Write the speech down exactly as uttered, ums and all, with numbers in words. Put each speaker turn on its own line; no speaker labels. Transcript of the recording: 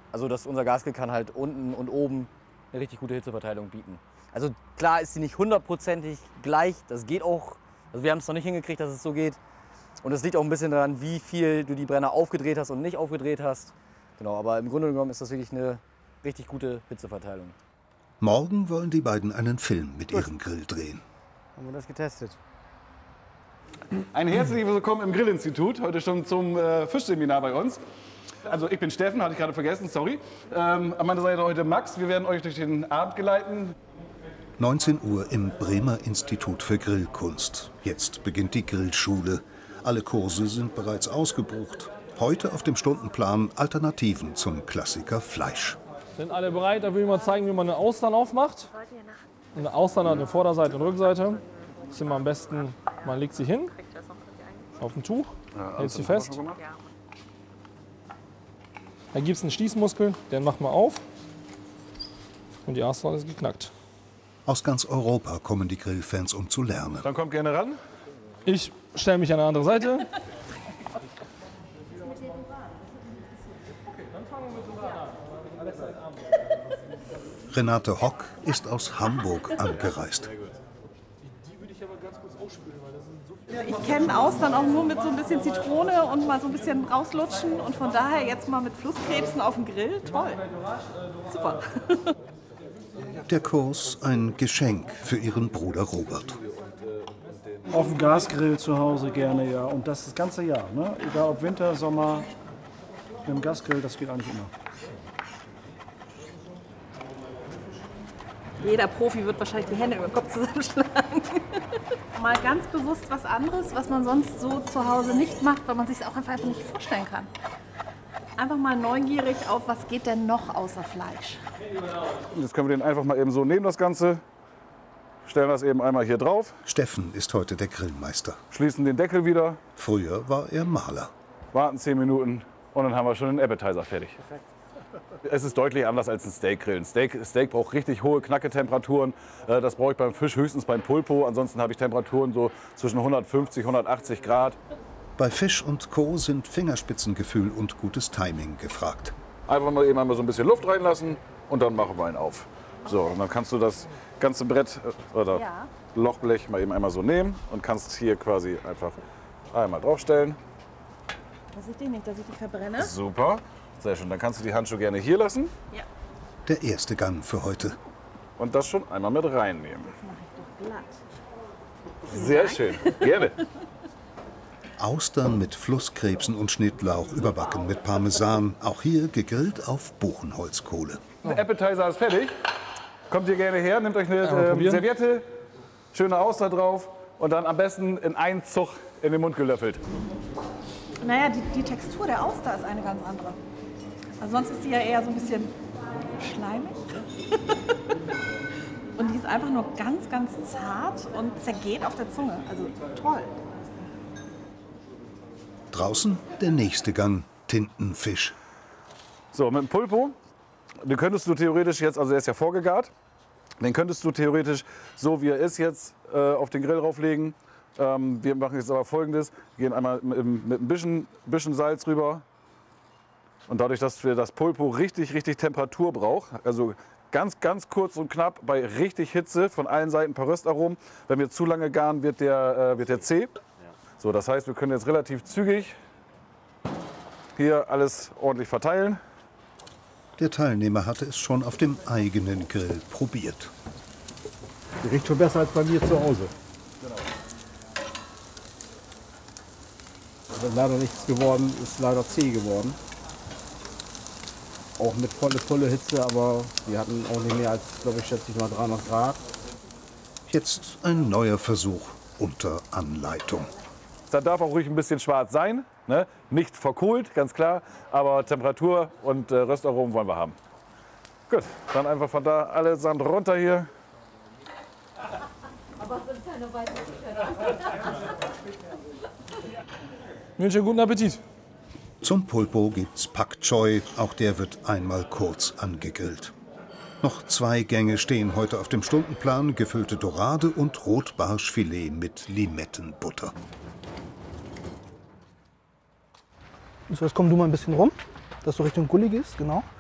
Also das, unser Gasgrill kann halt unten und oben eine richtig gute Hitzeverteilung bieten. Also klar ist sie nicht hundertprozentig gleich, das geht auch. Also wir haben es noch nicht hingekriegt, dass es so geht. Und es liegt auch ein bisschen daran, wie viel du die Brenner aufgedreht hast und nicht aufgedreht hast. Genau, aber im Grunde genommen ist das wirklich eine richtig gute Hitzeverteilung.
Morgen wollen die beiden einen Film mit ihrem Grill drehen.
Haben wir das getestet?
Ein herzliches Willkommen im Grillinstitut, heute schon zum äh, Fischseminar bei uns. Also ich bin Steffen, hatte ich gerade vergessen, sorry. Ähm, an meiner Seite heute Max, wir werden euch durch den Abend geleiten.
neunzehn Uhr im Bremer Institut für Grillkunst. Jetzt beginnt die Grillschule. Alle Kurse sind bereits ausgebucht. Heute auf dem Stundenplan Alternativen zum Klassiker Fleisch.
Sind alle bereit? Da will ich mal zeigen, wie man eine Austern aufmacht. Eine Austern hat eine Vorderseite und Rückseite. Das sind wir am besten, man legt sie hin, auf ein Tuch, hält sie fest. Dann gibt es einen Schließmuskel, den macht man auf und die Austern ist geknackt.
Aus ganz Europa kommen die Grillfans, um zu lernen.
Dann kommt gerne ran.
Ich stelle mich an eine andere Seite.
Renate Hock ist aus Hamburg angereist.
Ich kenne Austern auch nur mit so ein bisschen Zitrone und mal so ein bisschen rauslutschen. Und von daher jetzt mal mit Flusskrebsen auf dem Grill. Toll. Super.
Der Kurs ein Geschenk für ihren Bruder Robert.
Auf dem Gasgrill zu Hause gerne, ja. Und das das ganze Jahr. Ne? Egal ob Winter, Sommer, mit dem Gasgrill, das geht eigentlich immer.
Jeder Profi wird wahrscheinlich die Hände über den Kopf zusammenschlagen. Mal ganz bewusst was anderes, was man sonst so zu Hause nicht macht, weil man sich es auch einfach nicht vorstellen kann. Einfach mal neugierig auf, was geht denn noch außer Fleisch.
Jetzt können wir den einfach mal eben so nehmen, das Ganze. Stellen das eben einmal hier drauf.
Steffen ist heute der Grillmeister.
Schließen den Deckel wieder.
Früher war er Maler.
Warten zehn Minuten und dann haben wir schon den Appetizer fertig. Perfekt. Es ist deutlich anders als ein Steakgrill. Ein Steak, Steak braucht richtig hohe Knacketemperaturen. Das brauche ich beim Fisch höchstens beim Pulpo. Ansonsten habe ich Temperaturen so zwischen hundertfünfzig, hundertachtzig Grad.
Bei Fisch und Co. sind Fingerspitzengefühl und gutes Timing gefragt.
Einfach mal eben einmal so ein bisschen Luft reinlassen und dann machen wir ihn auf. So, und dann kannst du das ganze Brett oder
Ja.
Lochblech mal eben einmal so nehmen und kannst hier quasi einfach einmal draufstellen.
Dass ich den nicht, dass ich die verbrenne.
Super, sehr schön. Dann kannst du die Handschuhe gerne hier lassen
Ja.
Der erste Gang für heute.
und das schon einmal mit reinnehmen.
Das mache ich doch glatt.
Sehr schön, gerne.
Austern mit Flusskrebsen und Schnittlauch überbacken mit Parmesan. Auch hier gegrillt auf Buchenholzkohle.
Der Appetizer ist fertig. Kommt ihr gerne her, nehmt euch eine
Einmal
äh,
probieren.
Serviette, schöne Auster drauf und dann am besten in einen Zug in den Mund gelöffelt.
Naja, die, die Textur der Auster ist eine ganz andere. Also sonst ist die ja eher so ein bisschen schleimig. Und die ist einfach nur ganz, ganz zart und zergeht auf der Zunge. Also toll.
Draußen der nächste Gang, Tintenfisch.
So, mit dem Pulpo, den könntest du theoretisch jetzt, also der ist ja vorgegart, den könntest du theoretisch, so wie er ist jetzt, äh, auf den Grill rauflegen. Ähm, wir machen jetzt aber Folgendes, wir gehen einmal mit, mit ein bisschen, bisschen Salz rüber. Und dadurch, dass wir das Pulpo richtig, richtig Temperatur braucht, also ganz, ganz kurz und knapp bei richtig Hitze, von allen Seiten ein paar Röstaromen. Wenn wir zu lange garen, wird der, äh, wird der zäh. So, das heißt, wir können jetzt relativ zügig hier alles ordentlich verteilen.
Der Teilnehmer hatte es schon auf dem eigenen Grill probiert.
Die riecht schon besser als bei mir zu Hause. Genau. Ist leider nichts geworden, ist leider zäh geworden. Auch mit volle Pulle Hitze, aber wir hatten auch nicht mehr als, glaube ich, schätze ich mal dreihundert Grad.
Jetzt ein neuer Versuch unter Anleitung.
Da darf auch ruhig ein bisschen schwarz sein, ne? Nicht verkohlt, ganz klar, aber Temperatur und äh, Röstaromen wollen wir haben. Gut, dann einfach von da allesamt runter hier.
Aber es sind keine weiteren.
Ich wünsche guten Appetit.
Zum Pulpo gibt's Pak Choi, auch der wird einmal kurz angegrillt. Noch zwei Gänge stehen heute auf dem Stundenplan, gefüllte Dorade und Rotbarschfilet mit Limettenbutter.
So, jetzt komm du mal ein bisschen rum, dass du Richtung Gully gehst, genau.